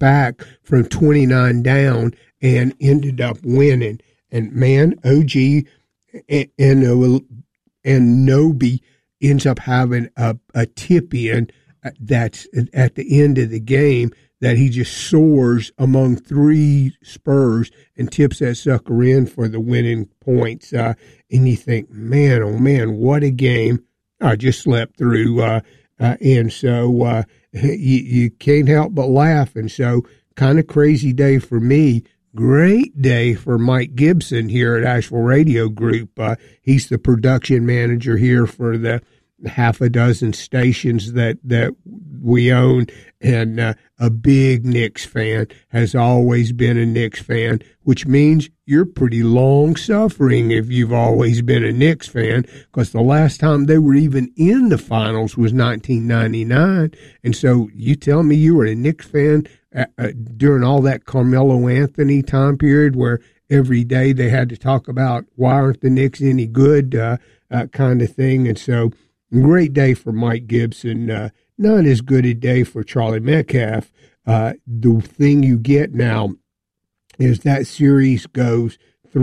back from 29 down and ended up winning. And man, OG and Noby ends up having a tip-in that's at the end of the game that he just soars among three Spurs and tips that sucker in for the winning points. And you think, man, oh, man, what a game. I just slept through. And so you can't help but laugh. And so kind of crazy day for me. Great day for Mike Gibson here at Asheville Radio Group. He's the production manager here for the half a dozen stations that we own, and a big Knicks fan, has always been a Knicks fan, which means you're pretty long-suffering if you've always been a Knicks fan, because the last time they were even in the finals was 1999. And so you tell me you were a Knicks fan during all that Carmelo Anthony time period where every day they had to talk about why aren't the Knicks any good kind of thing. And so great day for Mike Gibson. Not as good a day for Charlie Metcalf. The thing you get now is that series goes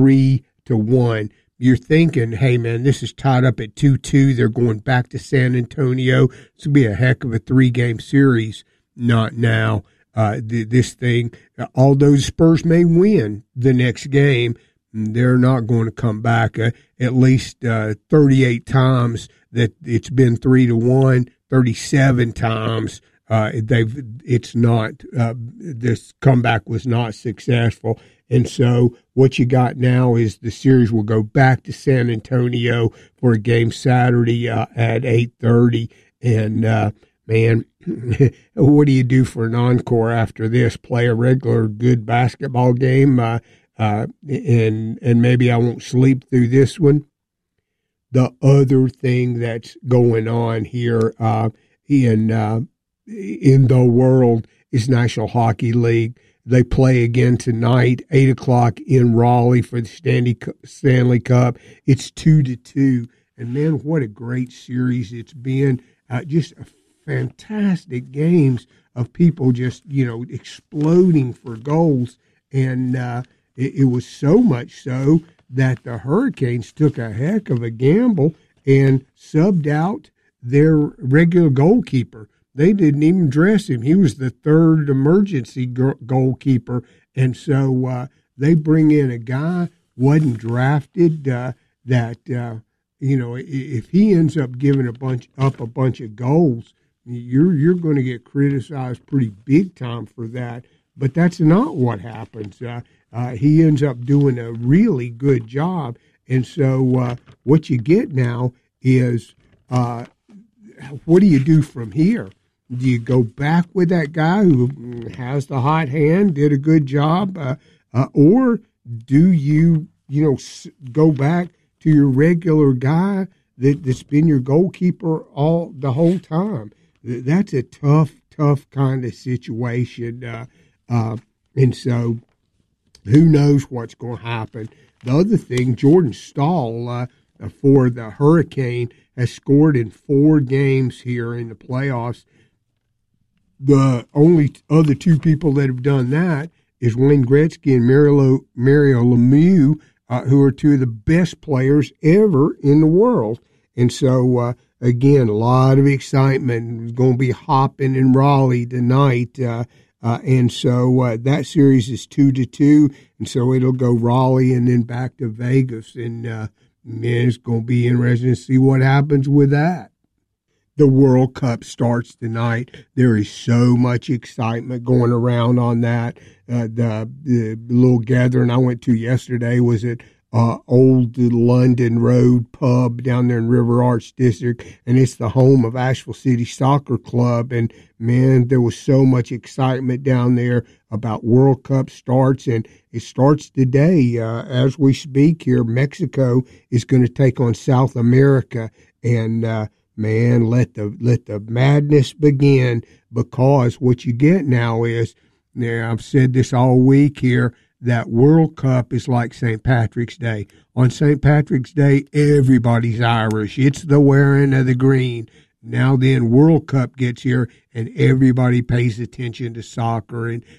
3-1. You're thinking, hey, man, this is tied up at 2-2. They're going back to San Antonio. This will be a heck of a 3-game series. Not now. This thing, although the Spurs may win the next game, they're not going to come back. At least 38 times that it's been 3-1, 37 times it's not. This comeback was not successful, and so what you got now is the series will go back to San Antonio for a game Saturday at 8:30. And man, what do you do for an encore after this? Play a regular good basketball game, and maybe I won't sleep through this one. The other thing that's going on here in the world is National Hockey League. They play again tonight, 8 o'clock in Raleigh for the Stanley Cup. It's 2-2, and man, what a great series it's been! Just a fantastic games of people just exploding for goals, and it was so much so that the Hurricanes took a heck of a gamble and subbed out their regular goalkeeper. They didn't even dress him. He was the third emergency goalkeeper, and so they bring in a guy wasn't drafted if he ends up giving a bunch of goals, you're going to get criticized pretty big time for that. But that's not what happens. He ends up doing a really good job. And so what you get now is what do you do from here? Do you go back with that guy who has the hot hand, did a good job, or do you go back to your regular guy that's been your goalkeeper the whole time? That's a tough kind of situation. And so who knows what's going to happen. The other thing, Jordan Stahl for the Hurricane has scored in 4 games here in the playoffs. The only other 2 people that have done that is Wayne Gretzky and Mario Lemieux, who are 2 of the best players ever in the world. And so, again, a lot of excitement. It's going to be hopping in Raleigh tonight. And so that series is 2-2. And so it'll go Raleigh and then back to Vegas. And, man, it's going to be interesting to see what happens with that. The World Cup starts tonight. There is so much excitement going around on that. The little gathering I went to yesterday was at Old London Road pub down there in River Arch District, and it's the home of Asheville City Soccer Club. And man, there was so much excitement down there about World Cup starts, and it starts today as we speak here. Mexico is going to take on South America, and man, let the madness begin, because what you get now is, I've said this all week here, that World Cup is like St. Patrick's Day. On St. Patrick's Day, everybody's Irish. It's the wearing of the green. Now then, World Cup gets here, and everybody pays attention to soccer, and